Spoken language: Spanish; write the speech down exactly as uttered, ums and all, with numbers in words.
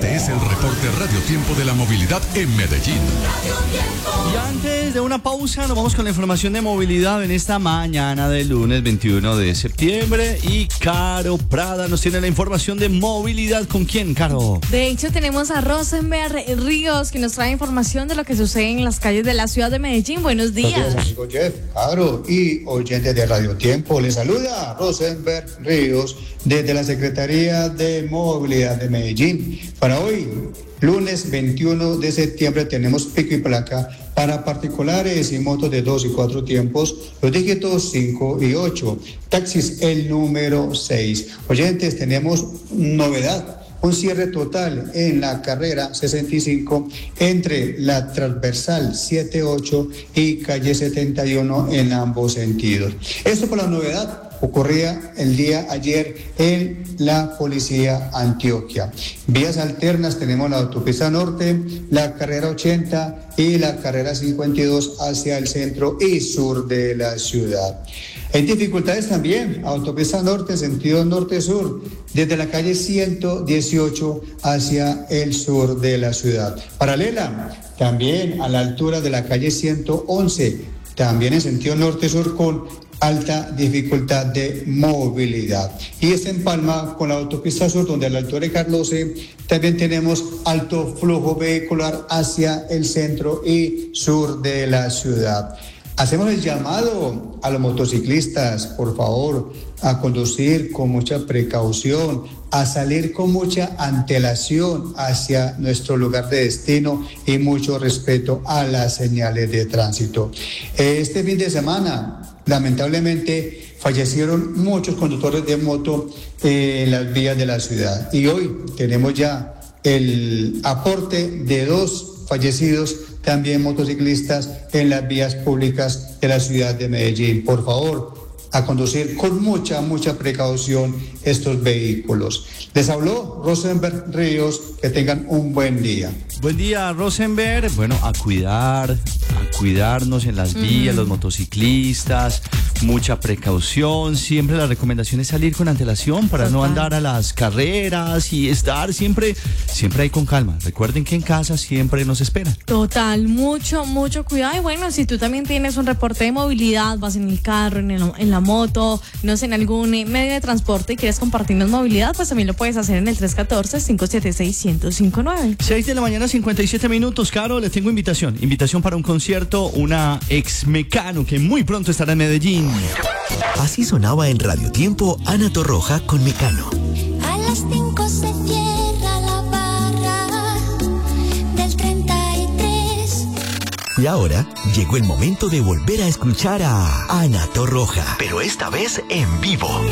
Este es el reporte Radio Tiempo de la movilidad en Medellín. Y antes de una pausa nos vamos con la información de movilidad en esta mañana del lunes veintiuno de septiembre. Y Caro Prada nos tiene la información de movilidad. ¿Con quién, Caro? De hecho tenemos a Rosenberg Ríos, que nos trae información de lo que sucede en las calles de la ciudad de Medellín. Buenos días. Buenos días, amigo Jeff, Caro y oyentes de Radio Tiempo. Les saluda Rosenberg Ríos desde la Secretaría de Movilidad de Medellín. Para hoy, lunes veintiuno de septiembre, tenemos pico y placa para particulares y motos de dos y cuatro tiempos, los dígitos cinco y ocho. Taxis, el número seis. Oyentes, tenemos novedad. Un cierre total en la carrera sesenta y cinco entre la transversal setenta y ocho y calle setenta y uno en ambos sentidos. Esto por la novedad ocurría el día ayer en la Policía Antioquia. Vías alternas tenemos la autopista norte, la carrera ochenta y la carrera cincuenta y dos hacia el centro y sur de la ciudad. Hay dificultades también, autopista norte, sentido norte-sur, desde la calle ciento dieciocho hacia el sur de la ciudad. Paralela, también a la altura de la calle ciento once, también en sentido norte-sur con alta dificultad de movilidad. Y está en Palma con la autopista sur, donde a la altura de Carlose también tenemos alto flujo vehicular hacia el centro y sur de la ciudad. Hacemos el llamado a los motociclistas, por favor, a conducir con mucha precaución, a salir con mucha antelación hacia nuestro lugar de destino y mucho respeto a las señales de tránsito. Este fin de semana, lamentablemente, fallecieron muchos conductores de moto en las vías de la ciudad. Y hoy tenemos ya el aporte de dos fallecidos, también motociclistas, en las vías públicas de la ciudad de Medellín. Por favor, a conducir con mucha, mucha precaución estos vehículos. Les habló Rosenberg Ríos, que tengan un buen día. Buen día, Rosenberg. Bueno, a cuidar, a cuidarnos en las vías, uh-huh. Los motociclistas, mucha precaución. Siempre la recomendación es salir con antelación para Total. no andar a las carreras y estar siempre, siempre ahí con calma. Recuerden que en casa siempre nos esperan. Total, mucho, mucho cuidado. Y bueno, si tú también tienes un reporte de movilidad, vas en el carro, en, el, en la moto, no sé, en algún medio de transporte y quieres compartirnos movilidad, pues también lo puedes hacer en el tres uno cuatro, cinco siete seis, uno cero cinco nueve. seis de la mañana, cincuenta y siete minutos. Caro, les tengo invitación. Invitación para un concierto, una ex Mecano que muy pronto estará en Medellín. Así sonaba en Radio Tiempo Ana Torroja con Mecano. A las cinco se cierra la barra del treinta y tres. Y ahora llegó el momento de volver a escuchar a Ana Torroja, pero esta vez en vivo.